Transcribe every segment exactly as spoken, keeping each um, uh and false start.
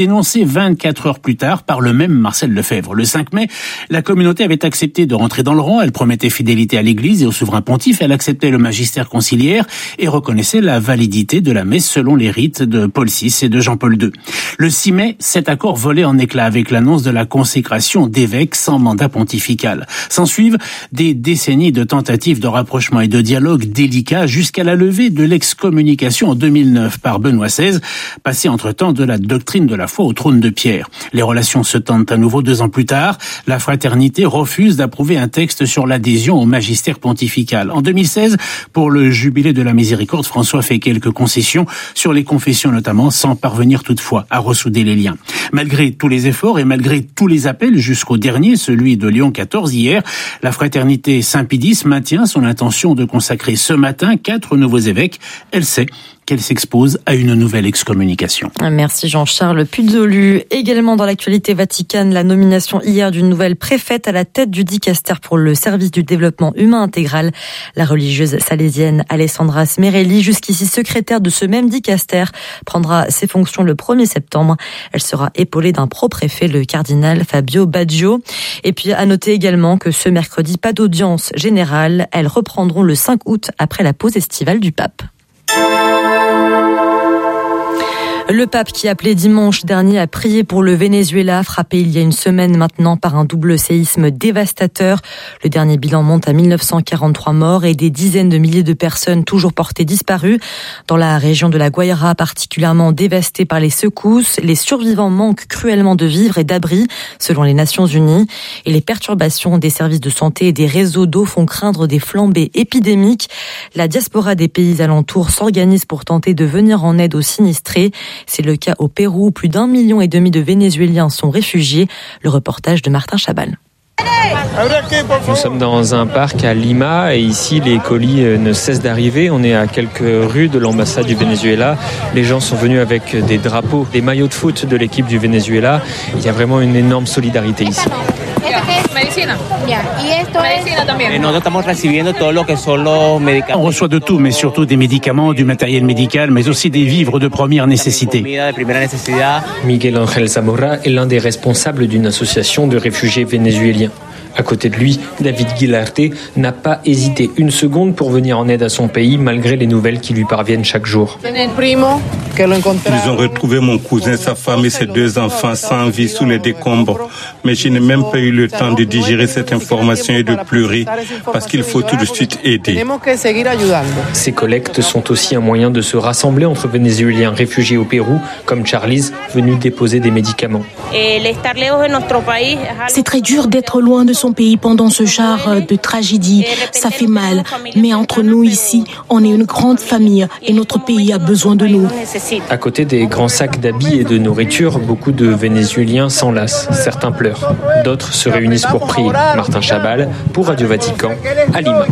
dénoncé vingt-quatre heures plus tard par le même Marcel Lefebvre. Le cinq mai, la communauté avait accepté de rentrer dans le rang. Elle promettait fidélité à l'Église et au souverain pontife. Elle acceptait le magistère conciliaire et reconnaissait la validité de la messe selon les rites de Paul six et de Jean-Paul deux. Le six mai, cet accord volait en éclats avec l'annonce de la consécration d'évêques sans mandat pontifical. S'ensuivent des décennies de tentatives de rapprochement et de dialogue délicats jusqu'à la levée de l'excommunication en deux mille neuf par Benoît seize, passé entre-temps de la doctrine de la foi au trône de Pierre. Les relations se tendent à nouveau deux ans plus tard. La fraternité refuse d'approuver un texte sur l'adhésion au magistère pontifical. En deux mille seize, pour le jubilé de la miséricorde, François fait quelques concessions sur les confessions notamment, sans parvenir toutefois à ressouder les liens. Malgré tous les efforts et malgré tous les appels jusqu'au dernier, celui de Léon quatorze hier, la fraternité Saint-Pédis maintient son intention de consacrer ce matin quatre nouveaux évêques. Elle sait qu'elle s'expose à une nouvelle excommunication. Merci Jean-Charles Puzolu. Également dans l'actualité vaticane, la nomination hier d'une nouvelle préfète à la tête du dicaster pour le service du développement humain intégral. La religieuse salésienne Alessandra Smerelli, jusqu'ici secrétaire de ce même dicaster, prendra ses fonctions le premier septembre. Elle sera épaulée d'un pro-préfet, le cardinal Fabio Baggio. Et puis à noter également que ce mercredi, pas d'audience générale. Elles reprendront le cinq août après la pause estivale du pape. Le pape qui appelait dimanche dernier à prier pour le Venezuela, frappé il y a une semaine maintenant par un double séisme dévastateur. Le dernier bilan monte à mille neuf cent quarante-trois morts et des dizaines de milliers de personnes toujours portées disparues. Dans la région de la Guaira, particulièrement dévastée par les secousses, les survivants manquent cruellement de vivres et d'abris, selon les Nations Unies. Et les perturbations des services de santé et des réseaux d'eau font craindre des flambées épidémiques. La diaspora des pays alentours s'organise pour tenter de venir en aide aux sinistrés. C'est le cas au Pérou, où plus d'un million et demi de Vénézuéliens sont réfugiés. Le reportage de Martin Chabal. Nous sommes dans un parc à Lima et ici les colis ne cessent d'arriver. On est à quelques rues de l'ambassade du Venezuela. Les gens sont venus avec des drapeaux, des maillots de foot de l'équipe du Venezuela. Il y a vraiment une énorme solidarité ici. On reçoit de tout, mais surtout des médicaments, du matériel médical, mais aussi des vivres de première nécessité. Miguel Ángel Zamora est l'un des responsables d'une association de réfugiés vénézuéliens. À côté de lui, David Guilarte n'a pas hésité une seconde pour venir en aide à son pays malgré les nouvelles qui lui parviennent chaque jour. Ils ont retrouvé mon cousin, sa femme et ses deux enfants sans vie sous les décombres. Mais je n'ai même pas eu le temps de digérer cette information et de pleurer parce qu'il faut tout de suite aider. Ces collectes sont aussi un moyen de se rassembler entre Vénézuéliens réfugiés au Pérou, comme Charlize, venu déposer des médicaments. C'est très dur d'être loin de son pays pendant ce genre de tragédie. Ça fait mal. Mais entre nous ici, on est une grande famille et notre pays a besoin de nous. À côté des grands sacs d'habits et de nourriture, beaucoup de Vénézuéliens s'enlacent. Certains pleurent. D'autres se réunissent pour prier. Martin Chabal, pour Radio Vatican, à Lima.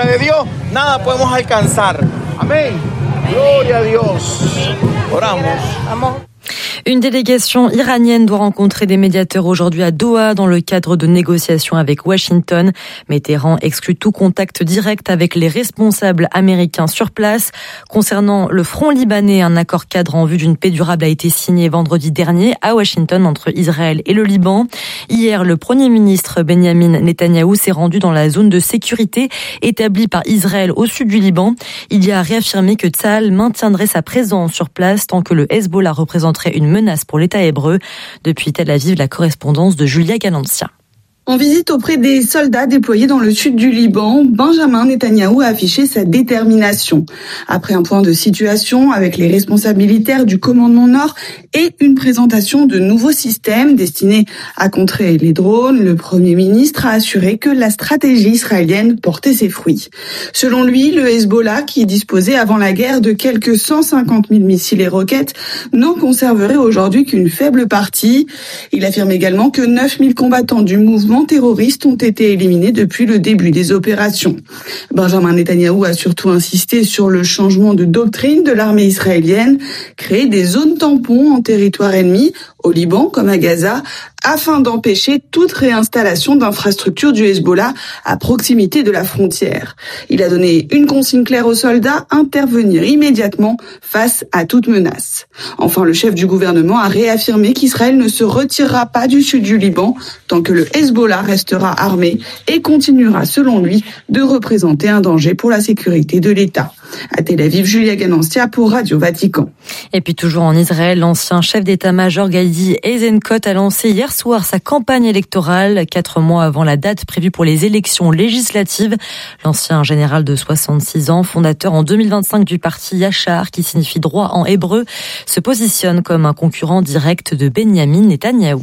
Une délégation iranienne doit rencontrer des médiateurs aujourd'hui à Doha dans le cadre de négociations avec Washington. Mais Téhéran exclut tout contact direct avec les responsables américains sur place. Concernant le front libanais, un accord cadre en vue d'une paix durable a été signé vendredi dernier à Washington entre Israël et le Liban. Hier, le Premier ministre Benyamin Netanyahou s'est rendu dans la zone de sécurité établie par Israël au sud du Liban. Il y a réaffirmé que Tsahal maintiendrait sa présence sur place tant que le Hezbollah représenterait une menace pour l'État hébreu. Depuis Tel Aviv, la correspondance de Julia Galancia. En visite auprès des soldats déployés dans le sud du Liban, Benjamin Netanyahou a affiché sa détermination. Après un point de situation avec les responsables militaires du commandement Nord et une présentation de nouveaux systèmes destinés à contrer les drones, le Premier ministre a assuré que la stratégie israélienne portait ses fruits. Selon lui, le Hezbollah, qui disposait avant la guerre de quelques cent cinquante mille missiles et roquettes, n'en conserverait aujourd'hui qu'une faible partie. Il affirme également que neuf mille combattants du mouvement terroristes ont été éliminés depuis le début des opérations. Benjamin Netanyahou a surtout insisté sur le changement de doctrine de l'armée israélienne, créer des zones tampons en territoire ennemi au Liban comme à Gaza, afin d'empêcher toute réinstallation d'infrastructures du Hezbollah à proximité de la frontière. Il a donné une consigne claire aux soldats, intervenir immédiatement face à toute menace. Enfin, le chef du gouvernement a réaffirmé qu'Israël ne se retirera pas du sud du Liban tant que le Hezbollah restera armé et continuera, selon lui, de représenter un danger pour la sécurité de l'État. À Tel Aviv, Julia Ganancia pour Radio Vatican. Et puis toujours en Israël, l'ancien chef d'état-major Gadi Eisenkot a lancé hier soir sa campagne électorale, quatre mois avant la date prévue pour les élections législatives. L'ancien général de soixante-six ans, fondateur en deux mille vingt-cinq du parti Yachar, qui signifie droit en hébreu, se positionne comme un concurrent direct de Benyamin Netanyahou.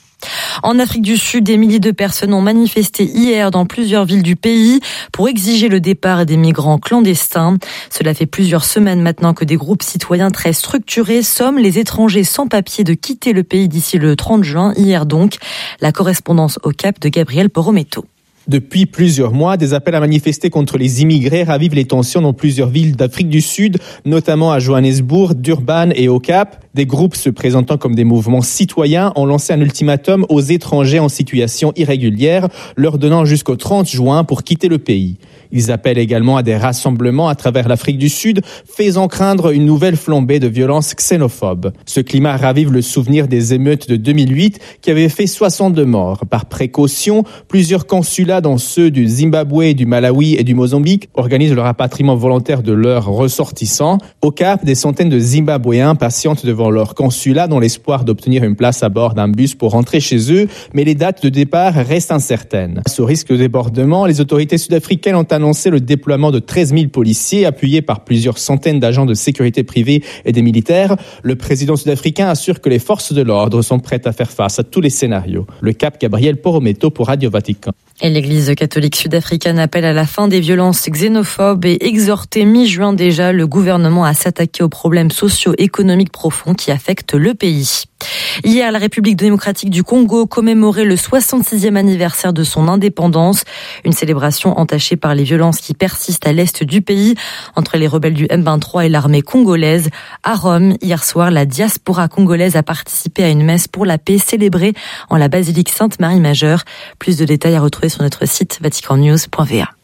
En Afrique du Sud, des milliers de personnes ont manifesté hier dans plusieurs villes du pays pour exiger le départ des migrants clandestins. Cela fait plusieurs semaines maintenant que des groupes citoyens très structurés somment les étrangers sans papier de quitter le pays d'ici le trente juin. Hier donc, la correspondance au Cap de Gabriel Porometo. Depuis plusieurs mois, des appels à manifester contre les immigrés ravivent les tensions dans plusieurs villes d'Afrique du Sud, notamment à Johannesburg, Durban et au Cap. Des groupes se présentant comme des mouvements citoyens ont lancé un ultimatum aux étrangers en situation irrégulière, leur donnant jusqu'au trente juin pour quitter le pays. Ils appellent également à des rassemblements à travers l'Afrique du Sud, faisant craindre une nouvelle flambée de violences xénophobes. Ce climat ravive le souvenir des émeutes de deux mille huit qui avaient fait soixante-deux morts. Par précaution, plusieurs consulats, dont ceux du Zimbabwe, du Malawi et du Mozambique, organisent le rapatriement volontaire de leurs ressortissants. Au Cap, des centaines de Zimbabwéens patientent devant leur consulat dans l'espoir d'obtenir une place à bord d'un bus pour rentrer chez eux, mais les dates de départ restent incertaines. Face au risque de débordement, les autorités sud-africaines ont annoncé le déploiement de treize mille policiers appuyés par plusieurs centaines d'agents de sécurité privés et des militaires. Le président sud-africain assure que les forces de l'ordre sont prêtes à faire face à tous les scénarios. Le Cap, Gabriel Porometo pour Radio Vatican. Et l'Église catholique sud-africaine appelle à la fin des violences xénophobes et exhortait mi-juin déjà le gouvernement à s'attaquer aux problèmes socio-économiques profonds qui affectent le pays. Hier, la République démocratique du Congo commémorait le soixante-sixième anniversaire de son indépendance. Une célébration entachée par les violences qui persistent à l'est du pays entre les rebelles du M vingt-trois et l'armée congolaise. À Rome, hier soir, la diaspora congolaise a participé à une messe pour la paix célébrée en la basilique Sainte-Marie-Majeure. Plus de détails à retrouver sur notre site vatican news point v a.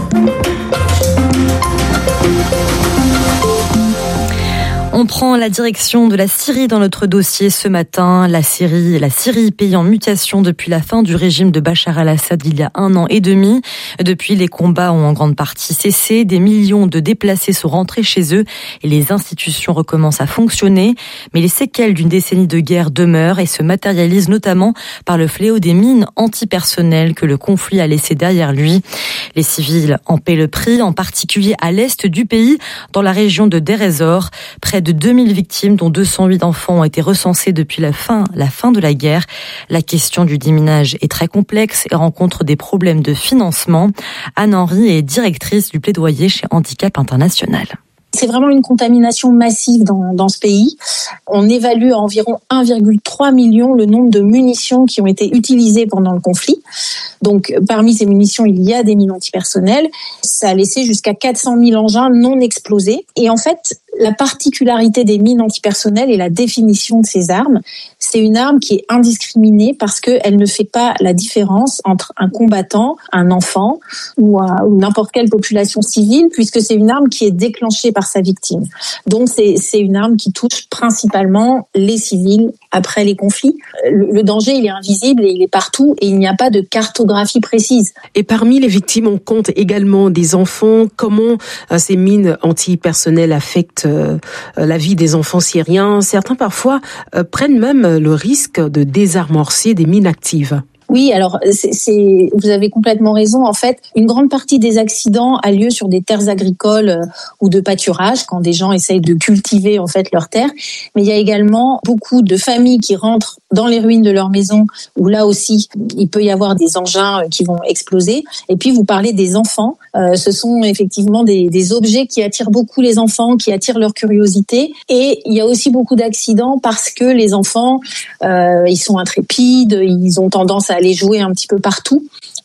On prend la direction de la Syrie dans notre dossier ce matin. La Syrie, la Syrie, pays en mutation depuis la fin du régime de Bachar al-Assad il y a un an et demi. Depuis, les combats ont en grande partie cessé. Des millions de déplacés sont rentrés chez eux et les institutions recommencent à fonctionner. Mais les séquelles d'une décennie de guerre demeurent et se matérialisent notamment par le fléau des mines antipersonnelles que le conflit a laissé derrière lui. Les civils en paient le prix, en particulier à l'est du pays, dans la région de Deir ez-Zor. Près de deux mille victimes, dont deux cent huit enfants, ont été recensées depuis la fin, la fin de la guerre. La question du déminage est très complexe et rencontre des problèmes de financement. Anne Henry est directrice du plaidoyer chez Handicap International. C'est vraiment une contamination massive dans, dans ce pays. On évalue à environ un virgule trois million le nombre de munitions qui ont été utilisées pendant le conflit. Donc, parmi ces munitions, il y a des mines antipersonnelles. Ça a laissé jusqu'à quatre cent mille engins non explosés. Et en fait, la particularité des mines antipersonnelles et la définition de ces armes, c'est une arme qui est indiscriminée parce qu'elle ne fait pas la différence entre un combattant, un enfant ou, un, ou n'importe quelle population civile, puisque c'est une arme qui est déclenchée par sa victime. Donc c'est, c'est une arme qui touche principalement les civils après les conflits. Le, le danger, il est invisible et il est partout et il n'y a pas de cartographie précise. Et parmi les victimes, on compte également des enfants. Comment euh, ces mines antipersonnelles affectent euh, la vie des enfants syriens? Certains parfois euh, prennent même le risque de désamorcer des mines actives. Oui, alors c'est, c'est, vous avez complètement raison. En fait, une grande partie des accidents a lieu sur des terres agricoles euh, ou de pâturage, quand des gens essayent de cultiver en fait leurs terres. Mais il y a également beaucoup de familles qui rentrent dans les ruines de leur maison, où là aussi il peut y avoir des engins qui vont exploser. Et puis vous parlez des enfants. Euh, ce sont effectivement des, des objets qui attirent beaucoup les enfants, qui attirent leur curiosité. Et il y a aussi beaucoup d'accidents parce que les enfants, euh, ils sont intrépides, ils ont tendance à aller jouer un petit peu partout.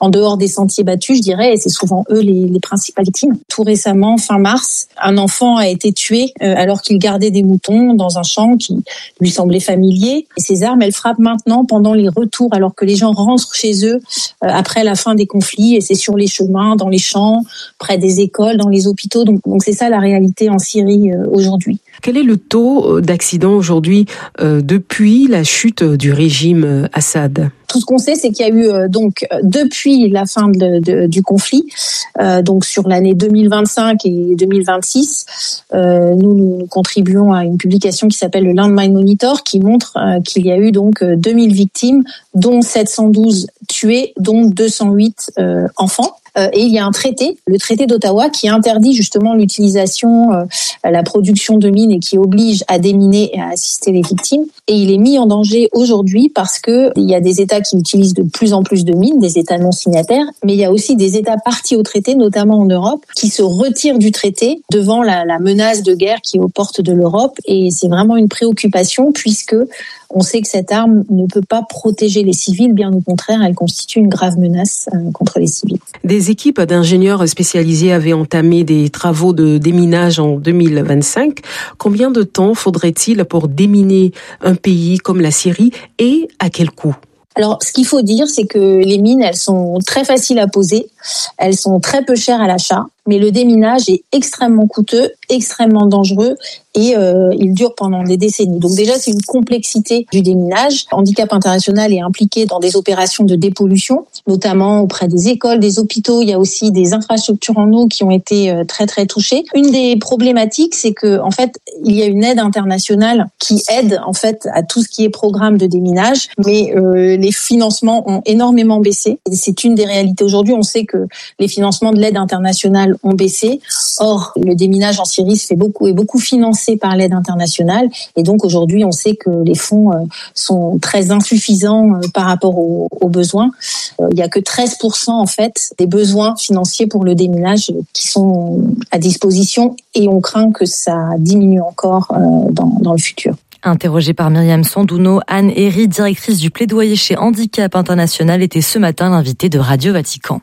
en dehors des sentiers battus, je dirais, et c'est souvent eux les, les principales victimes. Tout récemment, fin mars, un enfant a été tué euh, alors qu'il gardait des moutons dans un champ qui lui semblait familier. Et ces armes, elles frappent maintenant pendant les retours, alors que les gens rentrent chez eux euh, après la fin des conflits, et c'est sur les chemins, dans les champs, près des écoles, dans les hôpitaux. Donc, donc c'est ça la réalité en Syrie euh, aujourd'hui. Quel est le taux d'accidents aujourd'hui euh, depuis la chute du régime Assad ? Tout ce qu'on sait, c'est qu'il y a eu euh, donc depuis la fin de, de, du conflit, euh, donc sur l'année deux mille vingt-cinq et deux mille vingt-six, euh, nous, nous contribuons à une publication qui s'appelle le Landmine Monitor, qui montre euh, qu'il y a eu donc deux mille victimes, dont sept cent douze tués, dont deux cent huit euh, enfants. Et il y a un traité, le traité d'Ottawa, qui interdit justement l'utilisation, euh, la production de mines et qui oblige à déminer et à assister les victimes. Et il est mis en danger aujourd'hui parce que il y a des États qui utilisent de plus en plus de mines, des États non signataires, mais il y a aussi des États partis au traité, notamment en Europe, qui se retirent du traité devant la, la menace de guerre qui est aux portes de l'Europe. Et c'est vraiment une préoccupation puisque on sait que cette arme ne peut pas protéger les civils, bien au contraire, elle constitue une grave menace euh, contre les civils. Des équipes d'ingénieurs spécialisés avaient entamé des travaux de déminage en deux mille vingt-cinq. Combien de temps faudrait-il pour déminer un pays comme la Syrie et à quel coût ? Alors, ce qu'il faut dire, c'est que les mines, elles sont très faciles à poser, elles sont très peu chères à l'achat, mais le déminage est extrêmement coûteux, extrêmement dangereux et euh, il dure pendant des décennies. Donc déjà, c'est une complexité du déminage. Handicap International est impliqué dans des opérations de dépollution, notamment auprès des écoles, des hôpitaux. Il y a aussi des infrastructures en eau qui ont été euh, très très touchées. Une des problématiques, c'est que en fait, il y a une aide internationale qui aide en fait à tout ce qui est programme de déminage, mais euh, les financements ont énormément baissé. Et c'est une des réalités aujourd'hui. On sait que les financements de l'aide internationale ont baissé. Or, le déminage en Syrie se fait beaucoup, est beaucoup financé par l'aide internationale. Et donc, aujourd'hui, on sait que les fonds euh, sont très insuffisants euh, par rapport aux, aux besoins. Euh, il n'y a que treize pour cent, en fait, des besoins financiers pour le déminage qui sont à disposition et on craint que ça diminue encore euh, dans, dans le futur. Interrogée par Myriam Sandouno, Anne Herry, directrice du plaidoyer chez Handicap International, était ce matin l'invitée de Radio Vatican.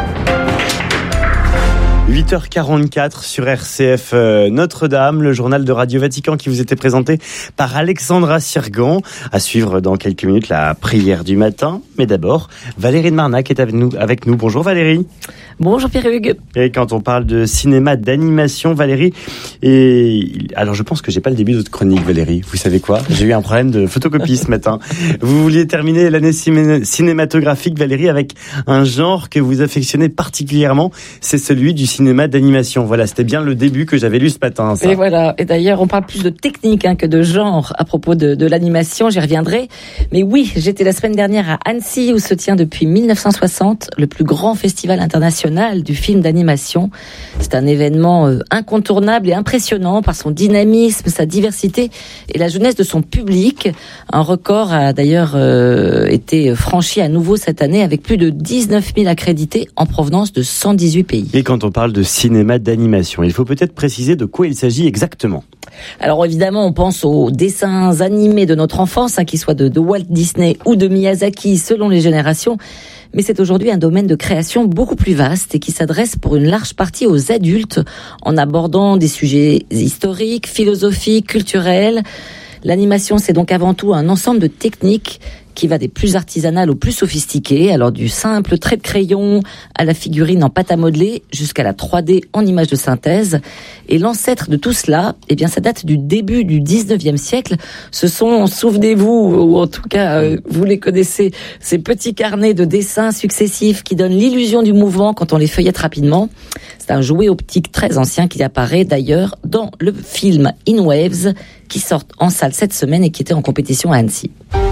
huit heures quarante-quatre sur R C F Notre-Dame, le journal de Radio Vatican qui vous était présenté par Alexandra Sirgan. À suivre dans quelques minutes la prière du matin. Mais d'abord, Valérie de Marnac est avec nous. Avec nous. Bonjour Valérie. Bonjour Pierre-Hugues. Et quand on parle de cinéma, d'animation, Valérie, et alors je pense que j'ai pas le début de votre chronique, Valérie. Vous savez quoi ? J'ai eu un problème de photocopie ce matin. Vous vouliez terminer l'année cinématographique, Valérie, avec un genre que vous affectionnez particulièrement, c'est celui du cinéma d'animation. Voilà, c'était bien le début que j'avais lu ce matin. Ça. Et voilà. Et d'ailleurs, on parle plus de technique hein, que de genre à propos de, de l'animation. J'y reviendrai. Mais oui, j'étais la semaine dernière à Annecy où se tient depuis dix-neuf cent soixante le plus grand festival international du film d'animation. C'est un événement euh, incontournable et impressionnant par son dynamisme, sa diversité et la jeunesse de son public. Un record a d'ailleurs euh, été franchi à nouveau cette année avec plus de dix-neuf mille accrédités en provenance de cent dix-huit pays. Et quand on parle de cinéma d'animation, il faut peut-être préciser de quoi il s'agit exactement. Alors évidemment, on pense aux dessins animés de notre enfance, hein, qu'ils soient de, de Walt Disney ou de Miyazaki, selon les générations. Mais c'est aujourd'hui un domaine de création beaucoup plus vaste et qui s'adresse pour une large partie aux adultes en abordant des sujets historiques, philosophiques, culturels. L'animation, c'est donc avant tout un ensemble de techniques qui va des plus artisanales aux plus sophistiquées, alors du simple trait de crayon à la figurine en pâte à modeler jusqu'à la trois D en image de synthèse. Et l'ancêtre de tout cela, eh bien, ça date du début du dix-neuvième siècle. Ce sont, souvenez-vous, ou en tout cas, euh, vous les connaissez, ces petits carnets de dessins successifs qui donnent l'illusion du mouvement quand on les feuillette rapidement. C'est un jouet optique très ancien qui apparaît d'ailleurs dans le film In Waves qui sort en salle cette semaine et qui était en compétition à Annecy.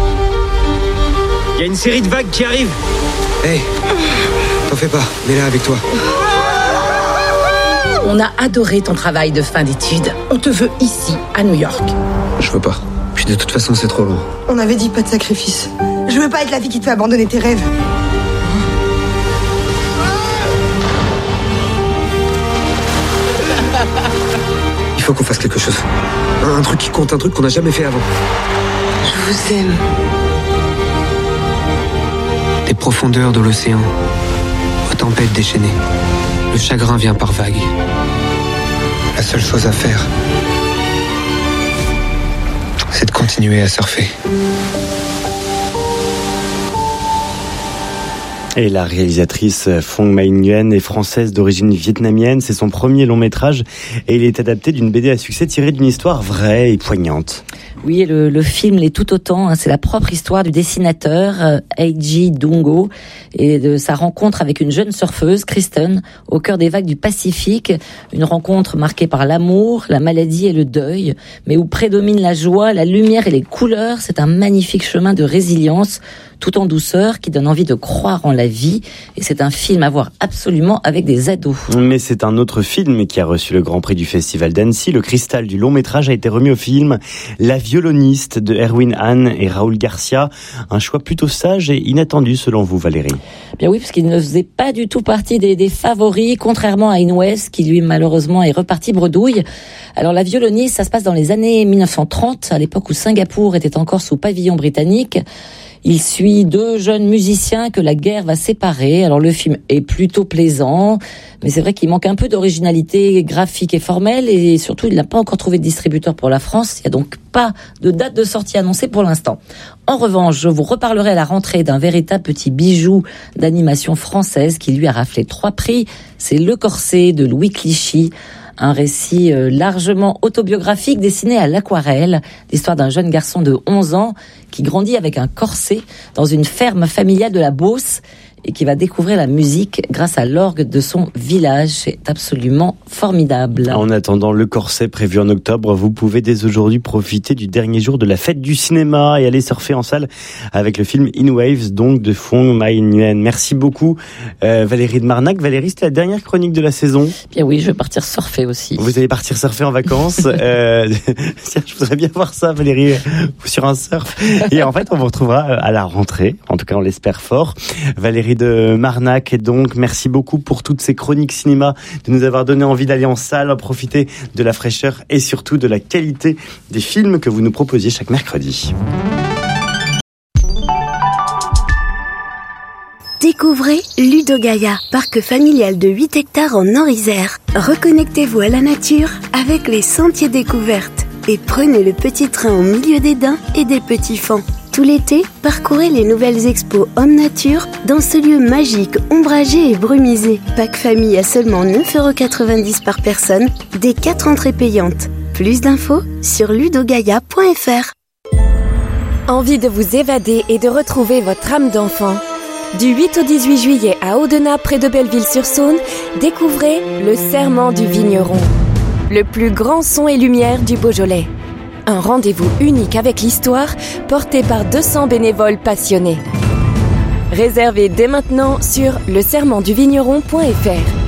Il y a une série de vagues qui arrivent. Hé, hey, t'en fais pas, mets-la avec toi. On a adoré ton travail de fin d'études. On te veut ici, à New York. Je veux pas. Puis de toute façon, c'est trop loin. On avait dit pas de sacrifice. Je veux pas être la fille qui te fait abandonner tes rêves. Il faut qu'on fasse quelque chose. Un truc qui compte, un truc qu'on n'a jamais fait avant. Je vous aime. Des profondeurs de l'océan, tempête déchaînée. Le chagrin vient par vagues. La seule chose à faire, c'est de continuer à surfer. Et la réalisatrice Phong Mai Nguyen est française d'origine vietnamienne. C'est son premier long métrage et il est adapté d'une B D à succès tirée d'une histoire vraie et poignante. Oui, et le, le film l'est tout autant. Hein. C'est la propre histoire du dessinateur euh, Eiji Dungo et de sa rencontre avec une jeune surfeuse, Kristen, au cœur des vagues du Pacifique. Une rencontre marquée par l'amour, la maladie et le deuil, mais où prédomine la joie, la lumière et les couleurs. C'est un magnifique chemin de résilience, tout en douceur, qui donne envie de croire en la vie. Et c'est un film à voir absolument avec des ados. Mais c'est un autre film qui a reçu le Grand Prix du Festival d'Annecy. Le cristal du long métrage a été remis au film La violoniste de Erwin Hahn et Raoul Garcia. Un choix plutôt sage et inattendu selon vous, Valérie. Bien oui, parce qu'il ne faisait pas du tout partie des, des favoris, contrairement à In West, qui lui malheureusement est reparti bredouille. Alors La violoniste, ça se passe dans les années mille neuf cent trente, à l'époque où Singapour était encore sous pavillon britannique. Il suit deux jeunes musiciens que la guerre va séparer. Alors le film est plutôt plaisant, mais c'est vrai qu'il manque un peu d'originalité graphique et formelle, et surtout il n'a pas encore trouvé de distributeur pour la France. Il n'y a donc pas de date de sortie annoncée pour l'instant. En revanche, je vous reparlerai à la rentrée d'un véritable petit bijou d'animation française qui lui a raflé trois prix. C'est Le Corset de Louis Clichy. Un récit largement autobiographique dessiné à l'aquarelle, l'histoire d'un jeune garçon de onze ans qui grandit avec un corset dans une ferme familiale de la Beauce et qui va découvrir la musique grâce à l'orgue de son village. C'est absolument formidable. En attendant Le Corset prévu en octobre, vous pouvez dès aujourd'hui profiter du dernier jour de la fête du cinéma et aller surfer en salle avec le film In Waves, donc de Phong Mai Nguyen. Merci beaucoup euh, Valérie de Marnac. Valérie, c'était la dernière chronique de la saison. Bien oui, je vais partir surfer aussi. Vous allez partir surfer en vacances. euh, je voudrais bien voir ça, Valérie, sur un surf. Et en fait, on vous retrouvera à la rentrée. En tout cas, on l'espère fort. Valérie de Marnac, donc merci beaucoup pour toutes ces chroniques cinéma, de nous avoir donné envie d'aller en salle, profiter de la fraîcheur et surtout de la qualité des films que vous nous proposiez chaque mercredi. Découvrez Ludo Gaia, parc familial de huit hectares en Nord-Isère. Reconnectez-vous à la nature avec les sentiers découvertes et prenez le petit train au milieu des daims et des petits fans. Tout l'été, parcourez les nouvelles expos Homme Nature dans ce lieu magique, ombragé et brumisé. Pack famille à seulement neuf euros quatre-vingt-dix par personne, des quatre entrées payantes. Plus d'infos sur ludogaia point f r. Envie de vous évader et de retrouver votre âme d'enfant? Du huit au dix-huit juillet à Audenat, près de Belleville-sur-Saône, découvrez le Serment du Vigneron, le plus grand son et lumière du Beaujolais. Un rendez-vous unique avec l'histoire, porté par deux cents bénévoles passionnés. Réservez dès maintenant sur le serment du vigneron point f r.